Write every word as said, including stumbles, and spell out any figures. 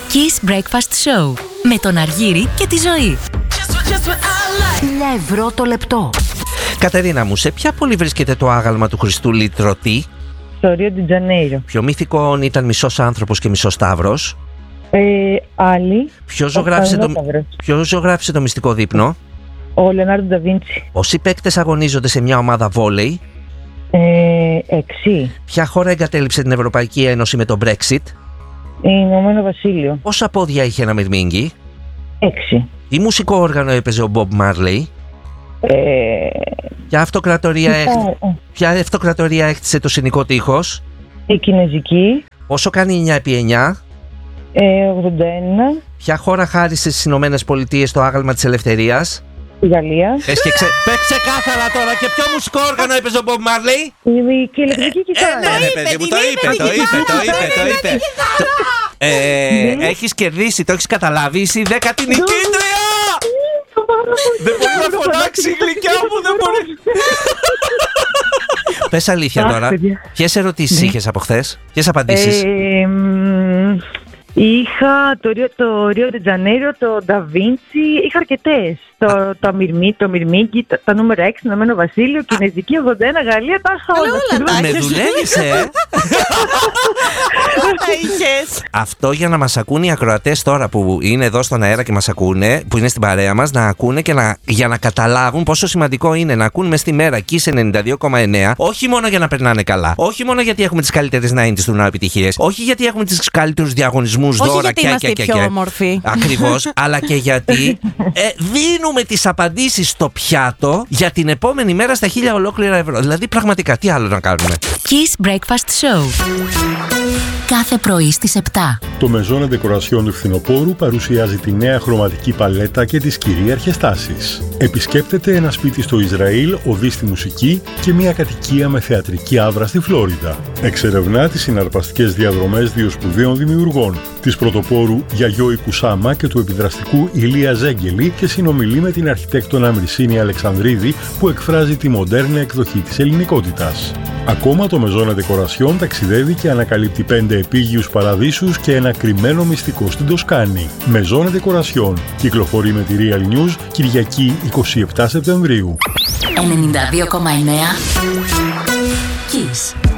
Kiss Breakfast Show με τον Αργύρη και τη Ζωή. Χίλια ευρώ το λεπτό. Κατερίνα μου, σε ποια πόλη βρίσκεται το άγαλμα του Χριστού Λυτρωτή? Στο Ρίο ντι Τζανέιρο. Ποιο μύθικο ήταν μισός άνθρωπος και μισός σταύρος? Ε, άλλη. Ποιος ζωγράφισε το, ποιος ζωγράφισε το μυστικό δείπνο? Ο Λεωνάρντο Νταβίντσι. Πόσοι παίκτες αγωνίζονται σε μια ομάδα βόλεϊ? Ε, έξι. Ποια χώρα εγκατέλειψε την Ευρωπαϊκή Ένωση με το Brexit? Ηνωμένο Βασίλειο. Πόσα πόδια είχε ένα μυρμήγκι? Έξι. Τι μουσικό όργανο έπαιζε ο Bob Marley? Ε, Ποια αυτοκρατορία, έχ... ε. Ποια αυτοκρατορία έκτισε το Συνικό Τείχος? Η Κινέζικη. Πόσο κάνει εννιά επί εννιά? Ε, ογδόντα ένα. Ποια χώρα χάρισε στις Ηνωμένες Πολιτείες το άγαλμα της ελευθερίας? Η Γαλλία. Πες και ξε... Παίξε κάθαρα τώρα. Και ποιο μουσικό όργανο έπαιζε ο Bob Marley? Η και ηλεκτρική κιθάρα. Ναι, ρε παιδί μου, το είπε, το είπε, το είπε, το είπε. Ε, έχεις κερδίσει, το έχεις καταλάβει, είσαι η δέκατη νικήτρια! Δεν μπορεί να φωνάξει η γλυκιά μου, δεν μπορεί. Πες αλήθεια τώρα, ποιες ερωτήσεις είχες από χθες, ποιες απαντήσεις? Είχα το, το Ρίο ντι Τζανέιρο, το Νταβίντσι, είχα αρκετές. Το, το, μυρμί, το Μυρμήγκι, τα, τα νούμερα έξι, Ηνωμένο Βασίλειο, Κινέζικη, ογδόντα ένα, Γαλλία, τα είχα όλα. Με δουλεύεις, ε! Αυτό για να μας ακούνε οι ακροατές τώρα που είναι εδώ στον αέρα και μας ακούνε, που είναι στην παρέα μας, να ακούνε και να, για να καταλάβουν πόσο σημαντικό είναι να ακούνε μες στη μέρα Kiss ενενήντα δύο κόμμα εννέα, όχι μόνο για να περνάνε καλά, όχι μόνο γιατί έχουμε τις καλύτερες ενενήντα του επιτυχίες, όχι γιατί έχουμε τις καλύτερους διαγωνισμούς, δώρα και και και. Πιο όμορφοι. Ακριβώς, αλλά και γιατί ε, δίνουμε τις απαντήσεις στο πιάτο για την επόμενη μέρα στα χίλια ολόκληρα ευρώ. Δηλαδή, πραγματικά, τι άλλο να κάνουμε. Kiss Breakfast Show. Κάθε πρωί στις επτά. Το Maison Decoration του Φθινοπόρου παρουσιάζει τη νέα χρωματική παλέτα και τις κυρίαρχες τάσεις. Επισκέπτεται ένα σπίτι στο Ισραήλ, οδεί στη μουσική και μια κατοικία με θεατρική άβρα στη Φλόριντα. Εξερευνά τις συναρπαστικές διαδρομές δύο σπουδαίων δημιουργών, της πρωτοπόρου Γιαγιώη Κουσάμα και του επιδραστικού Ηλία Ζέγγελη, και συνομιλεί με την αρχιτέκτονα Μυρσίνη Αλεξανδρίδη που εκφράζει τη μοντέρνα εκδοχή της ελληνικότητας. Ακόμα το Maison Decoration ταξιδεύει και ανακαλύπτει πέντε επίγειους παραδείσους και ένα κρυμμένο μυστικό στην Τοσκάνη. Maison Decoration κυκλοφορεί με τη Real News Κυριακή εικοστή εβδόμη Σεπτεμβρίου. ενενήντα δύο κόμμα εννέα Kiss.